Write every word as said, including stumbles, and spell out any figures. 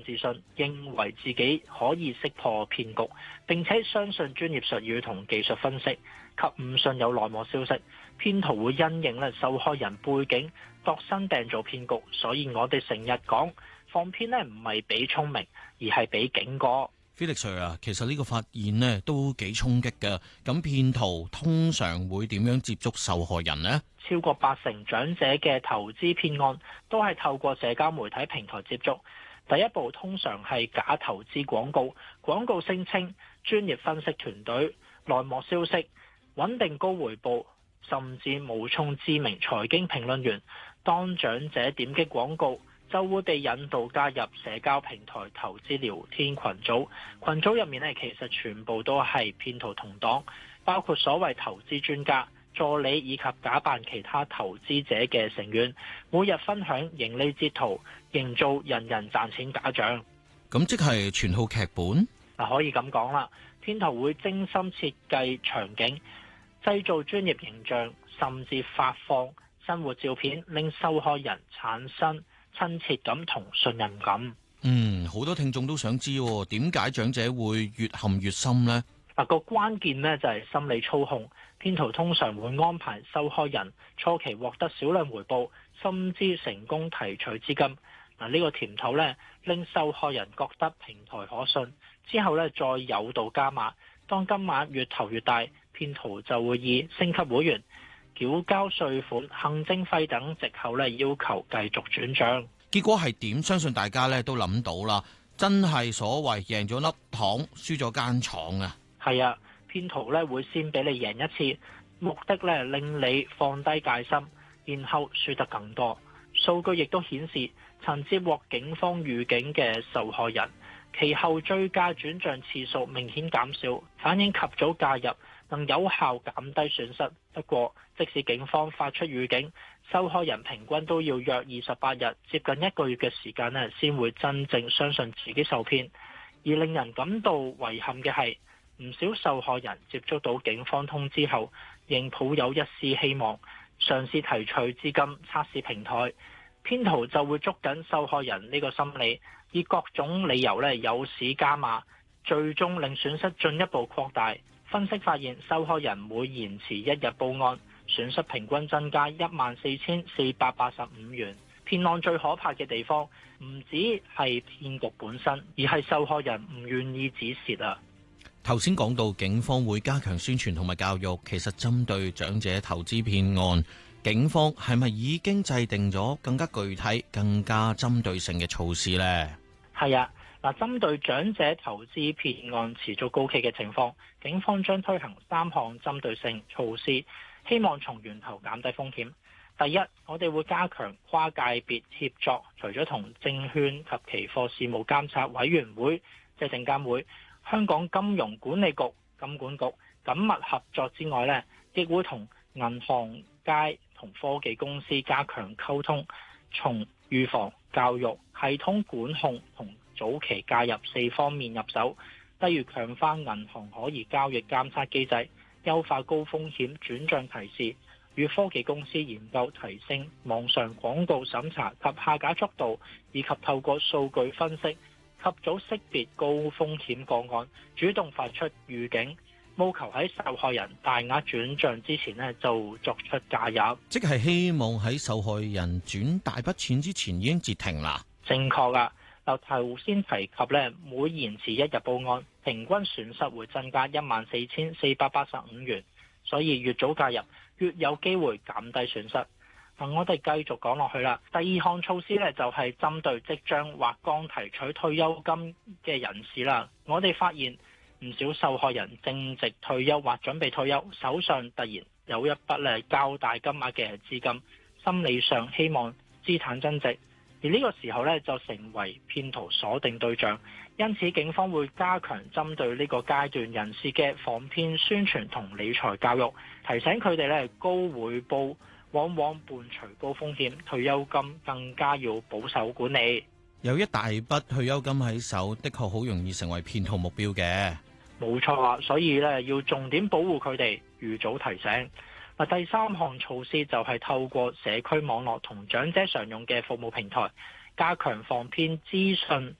自信，認為自己可以識破騙局，並且相信專業術語同技術分析，及唔信有內幕消息。騙徒會因應咧受害人背景度身訂造騙局，所以我哋成日講防騙咧唔係俾聰明，而係俾警覺。 Felix Sir 啊，其實呢個發現呢都幾衝擊㗎。咁騙徒通常會點樣接觸受害人呢？ 超過八成長者嘅投資騙案都係透過社交媒體平台接觸。第一步通常係假投資廣告，廣告聲稱專業分析團隊、內幕消息、穩定高回報，甚至冒充知名財經評論員。當長者點擊廣告，就會被引導加入社交平台投資聊天群組，群組入面呢，其實全部都係騙徒同黨，包括所謂投資專家、助理以及假扮其他投資者嘅成員，每日分享盈利截圖，營造人人賺錢假象。 咁即係全套劇本？ 嗱，可以咁講啦，騙徒會精心設計場景，製造專業形象，甚至發放生活照片，令受害人產生親切感同信任感。 嗯，好多聽眾都想知點解長者會越陷越深呢？ 嗱，個關鍵呢就係心理操控，騙徒通常會安排受害人初期獲得少量回報，甚至成功提取資金。嗱，呢個甜頭呢令受害人覺得平台可信，之後呢再誘導加碼，當金額越投越大，騙徒就會以升級會員、繳交稅款、行政費等藉口咧，要求繼續轉賬。 結果係點？相信大家咧都諗到啦，真係所謂贏咗粒糖，輸咗間廠啊！ 係啊，騙徒咧會先俾你贏一次，目的咧令你放低戒心，然後輸得更多。數據亦都顯示，曾接獲警方預警嘅受害人，其後追加轉賬次數明顯減少，反映及早介入能有效減低損失。不過，即使警方發出預警，受害人平均都要約二十八日，接近一個月嘅時間呢，先會真正相信自己受騙。而令人感到遺憾嘅係，唔少受害人接觸到警方通知後，仍抱有一絲希望，嘗試提取資金測試平台。騙徒就會捉緊受害人呢個心理，以各種理由呢誘使加碼，最終令損失進一步擴大。分析發現，受害人每延遲一日報案，損失平均增加一萬四千四百八十五元。騙案最可怕嘅地方，唔止係騙局本身，而係受害人唔願意止蝕啊！ 頭先講到警方會加強宣傳同埋教育，其實針對長者投資騙案，警方係咪已經制定咗更加具體、更加針對性嘅措施呢？ 係啊。嗱，針對長者投資騙案持續高企嘅情況，警方將推行三項針對性措施，希望從源頭減低風險。第一，我哋會加強跨界別協作，除咗同證券及期貨事務監察委員會即係證監會、香港金融管理局金管局緊密合作之外呢，亦會同銀行界同科技公司加強溝通，從預防、教育、系統管控同早期介入四方面入手，例如強化銀行可疑交易監測機制，優化高風險轉賬提示，與科技公司研究提升網上廣告審查及下架速度，以及透過數據分析及早識別高風險個案，主動發出預警，務求喺受害人大額轉賬之前呢就作出介入。 即係希望喺受害人轉大筆錢之前已經截停啦。 正確啊！就頭先提及咧，每延遲一日報案，平均損失會增加一萬四千四百八十五元，所以越早介入，越有機會減低損失。嗱，我哋繼續講落去啦。第二項措施咧，就係針對即將或剛提取退休金嘅人士啦。我哋發現唔少受害人正值退休或準備退休，手上突然有一筆咧較大金額嘅資金，心理上希望資產增值。而呢個時候呢，就成為騙徒鎖定對象，因此警方會加強針對呢個階段人士嘅防騙宣傳同理財教育，提醒佢哋呢高回報往往伴隨高風險，退休金更加要保守管理。 有一大筆退休金喺手，的確好容易成為騙徒目標嘅。 冇錯啊，所以呢，要重點保護佢哋，預早提醒。第三項措施就係透過社區網絡同長者常用嘅服務平台，加強防騙資訊